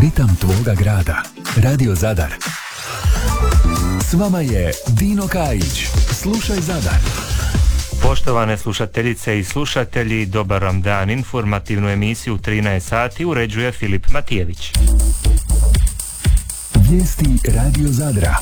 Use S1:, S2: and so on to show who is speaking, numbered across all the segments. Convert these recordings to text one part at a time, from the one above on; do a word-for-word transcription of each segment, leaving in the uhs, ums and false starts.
S1: Ritam tvoga grada. Radio Zadar. S vama je Dino Kajić. Slušaj Zadar.
S2: Poštovane slušateljice i slušatelji, dobar vam dan. Informativnu emisiju u trinaest sati uređuje Filip Matijević.
S1: Vijesti Radio Zadra.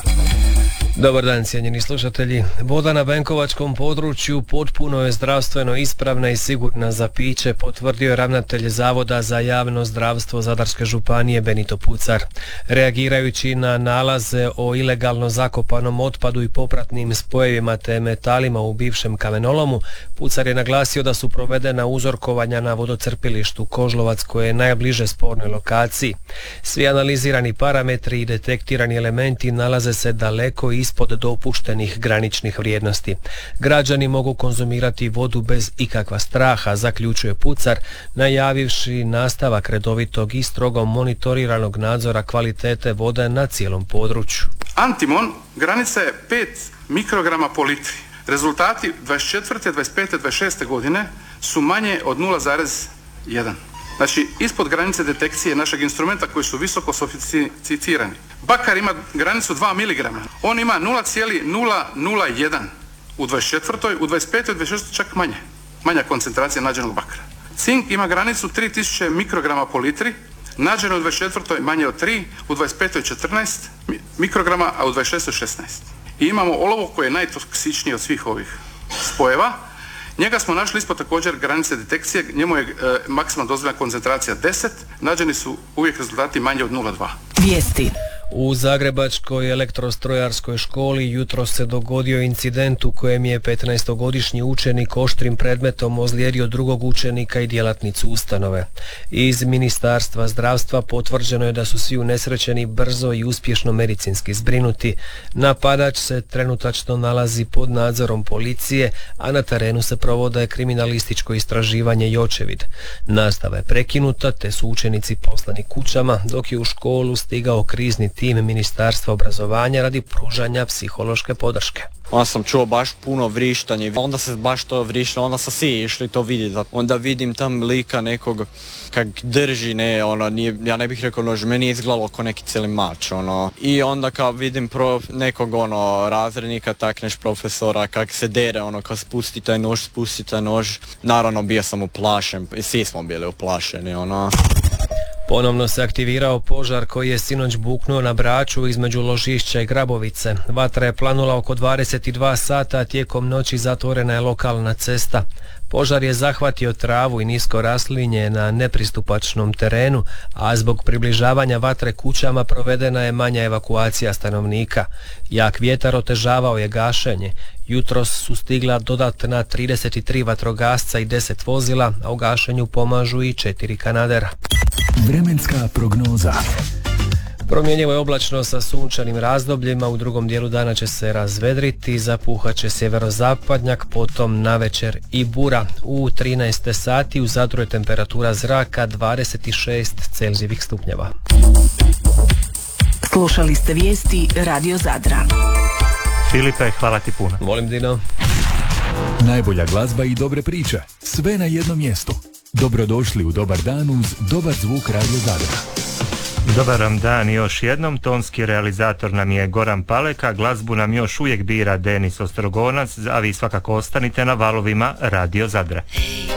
S3: Dobar dan, cijenjeni slušatelji. Voda na Benkovačkom području potpuno je zdravstveno ispravna i sigurna za piće, potvrdio je ravnatelj Zavoda za javno zdravstvo Zadarske županije Benito Pucar. Reagirajući na nalaze o ilegalno zakopanom otpadu i popratnim spojevima te metalima u bivšem kamenolomu, Pucar je naglasio da su provedena uzorkovanja na vodocrpilištu Kožlovac koje je najbliže spornoj lokaciji. Svi analizirani parametri i detektirani elementi nalaze se daleko ispod dopuštenih graničnih vrijednosti. Građani mogu konzumirati vodu bez ikakva straha, zaključuje Pucar, najavivši nastavak redovitog i strogo monitoriranog nadzora kvalitete vode na cijelom području.
S4: Antimon, granica je pet mikrograma po litri. Rezultati dvadeset četvrte, dvadeset pete, dvadeset šeste godine su manje od nula zarez jedan. Znači, ispod granice detekcije našeg instrumenta koji su visoko sofisticirani. Bakar ima granicu dva miligrama. On ima nula zarez nula nula jedan u dvadeset četvrtoj, u dvadeset petoj i dvadeset šestoj čak manje. Manja koncentracija nađenog bakra. Cink ima granicu tri tisuće mikrograma po litri, nađeno u dvadeset četvrtoj manje od tri, u dvadeset petoj četrnaest mikrograma, a u dvadeset šestoj šesnaest. I imamo olovo koje je najtoksičnije od svih ovih spojeva. Njega smo našli ispod također granice detekcije, njemu je e, maksimalna dozvoljena koncentracija deset, nađeni su uvijek rezultati manje od nula zarez dva.
S5: Vijesti.
S3: U Zagrebačkoj elektrostrojarskoj školi jutro se dogodio incident u kojem je petnaestogodišnji učenik oštrim predmetom ozlijedio drugog učenika i djelatnicu ustanove. Iz Ministarstva zdravstva potvrđeno je da su svi unesrećeni brzo i uspješno medicinski zbrinuti. Napadač se trenutačno nalazi pod nadzorom policije, a na terenu se provode kriminalističko istraživanje i očevid. Nastava je prekinuta, te su učenici poslani kućama, dok je u školu stigao krizni tim Ministarstva obrazovanja radi pružanja psihološke podrške.
S6: Onda sam čuo baš puno vrištanje, onda se baš to vrištalo, onda sam svi išli to vidjeti. Onda vidim tam lika nekog kak drži, ne, ono, nije, ja ne bih rekao nož, meni je izgledalo ko neki cijeli mač, ono. I onda kao vidim prof, nekog, ono, razrednika, tak neš profesora, kak se dere, ono, kao spusti taj nož, spusti taj nož. Naravno, bio sam uplašen, svi smo bili uplašeni, ono.
S3: Ponovno se aktivirao požar koji je sinoć buknuo na Braču između Ložišća i Grabovice. Vatra je planula oko dvadeset dva sata, a tijekom noći zatvorena je lokalna cesta. Požar je zahvatio travu i nisko raslinje na nepristupačnom terenu, a zbog približavanja vatre kućama provedena je manja evakuacija stanovnika. Jak vjetar otežavao je gašenje. Jutros su stigla dodatna trideset tri vatrogasca i deset vozila, a u gašenju pomažu i četiri kanadera.
S1: Vremenska prognoza.
S3: Promjenjivo je oblačno sa sunčanim razdobljima, u drugom dijelu dana će se razvedriti, zapuhat će sjeverozapadnjak, potom navečer i bura. U trinaest sati u Zadru je temperatura zraka dvadeset šest Celzijevih stupnjeva.
S5: Slušali ste vijesti Radio Zadra.
S2: Filipe, hvala ti puno.
S3: Volim, Dino.
S1: Najbolja glazba i dobre priče. Sve na jednom mjestu. Dobrodošli u Dobar dan uz dobar zvuk Radio Zadra.
S2: Dobar vam dan još jednom, tonski realizator nam je Goran Paleka, glazbu nam još uvijek bira Denis Ostrogonac, a vi svakako ostanite na valovima Radio Zadra.